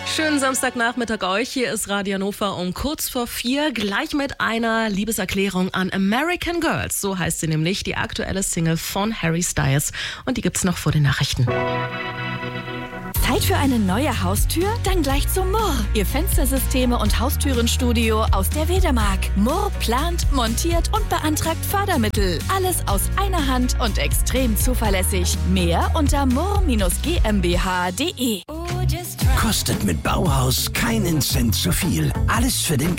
Schönen Samstagnachmittag euch. Hier ist Radio Hannover um kurz vor 4. Gleich mit einer Liebeserklärung an American Girls. So heißt sie nämlich, die aktuelle Single von Harry Styles. Und die gibt's noch vor den Nachrichten. Zeit für eine neue Haustür? Dann gleich zu Murr. Ihr Fenstersysteme und Haustürenstudio aus der Wedemark. Murr plant, montiert und beantragt Fördermittel. Alles aus einer Hand und extrem zuverlässig. Mehr unter murr-gmbh.de. Kostet mit Bauhaus keinen Cent zu viel. Alles für den